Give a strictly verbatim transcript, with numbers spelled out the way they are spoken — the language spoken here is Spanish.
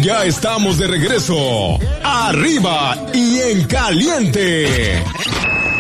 Ya estamos de regreso. Arriba y en caliente.